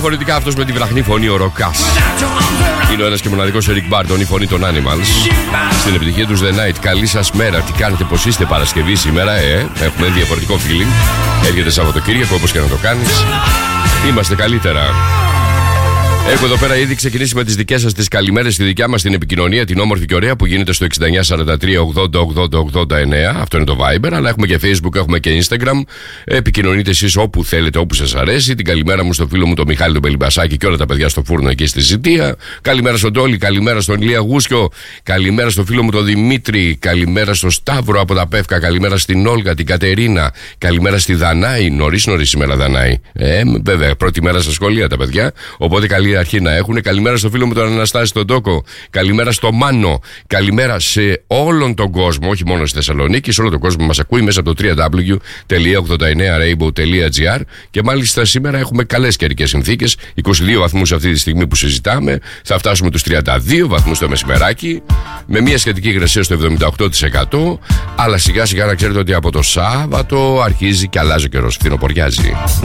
Διαφορετικά αυτός με τη βραχνή φωνή, ο Ροκάς. Είναι ο ένας και μοναδικός Eric Burdon, η φωνή των Animals. Στην επιτυχία τους The Night. Καλή σας μέρα, τι κάνετε, πως είστε Παρασκευή σήμερα, έχουμε διαφορετικό feeling. Έρχεται Σαββατοκύριακο, όπως και να το κάνεις. Είμαστε καλύτερα. Έχω εδώ πέρα ήδη ξεκινήσει με τις δικές σας τις καλημέρες στη δικιά μας την επικοινωνία, την όμορφη και ωραία που γίνεται στο 6943808089. Αυτό είναι το Viber, αλλά έχουμε και Facebook, έχουμε και Instagram. Επικοινωνείτε εσείς όπου θέλετε, όπου σας αρέσει. Την καλημέρα μου στο φίλο μου τον Μιχάλη τον Πελιμπασάκη και όλα τα παιδιά στο φούρνο εκεί στη Ζητία. Καλημέρα στον Τόλι, καλημέρα στον Ηλία Γούσιο. Καλημέρα στο φίλο μου τον Δημήτρη. Καλημέρα στο Σταύρο από τα Πεύκα. Καλημέρα στην Όλγα, την Κατερίνα. Καλημέρα στη Δανάη. Νωρίς σήμερα Δανάη. Βέβαια, πρώτη μέρα στα σχολεία τα παιδιά. Οπότε καλή αρχή να έχουν. Καλημέρα στο φίλο μου τον Αναστάση τον Τόκο. Καλημέρα στο Μάνο. Καλημέρα σε όλον τον κόσμο, όχι μόνο στη Θεσσαλονίκη, σε όλο τον κόσμο που μας ακούει μέσα από το www.89rainbow.gr. Και μάλιστα σήμερα έχουμε καλές καιρικές συνθήκες. 22 βαθμούς αυτή τη στιγμή που συζητάμε. Θα φτάσουμε τους 32 βαθμούς το μεσημεράκι. Με μια σχετική υγρασία στο 78%. Αλλά σιγά σιγά να ξέρετε ότι από το Σάββατο αρχίζει και αλλάζει ο καιρός. Φθινοποριάζει.